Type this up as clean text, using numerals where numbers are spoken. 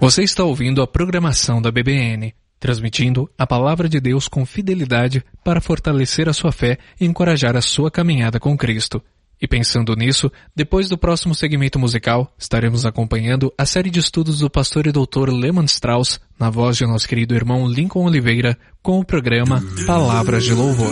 Você está ouvindo a programação da BBN, transmitindo a Palavra de Deus com fidelidade para fortalecer a sua fé e encorajar a sua caminhada com Cristo. E pensando nisso, depois do próximo segmento musical, estaremos acompanhando a série de estudos do pastor e doutor Lehman Strauss, na voz de nosso querido irmão Lincoln Oliveira, com o programa Palavras de Louvor.